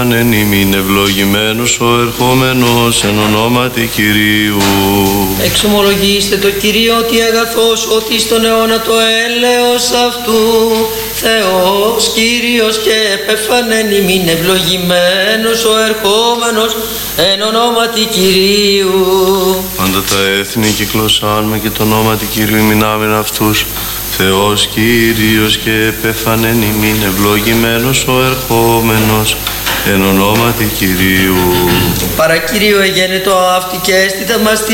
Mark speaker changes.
Speaker 1: Εν ημίν ευλογημένος ο ερχόμενος εν ονόματι Κυρίου.
Speaker 2: Εξομολογήστε το Κυρίο ότι αγαθός, ότι στον αιώνα το έλεος αυτού Θεός Κύριος και επεφανέν ημίν ευλογημένος ο ερχόμενος εν ονόματι Κυρίου.
Speaker 1: Πάντα τα έθνη κυκλωσάν με και το ονόματι Κυρίου ημινάμεν αυτούς. Θεός Κύριος και επεφανέν ημίν ευλογημένος ο ερχόμενος εν ονόματι Κυρίου.
Speaker 2: Παρακύριο εγένετο αυτή και έστητα μας